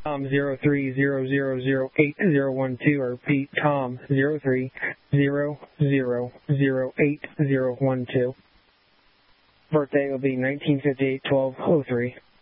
Tom 0300080012, or repeat, Tom 0300080012. Birthday will be 1958-12-03.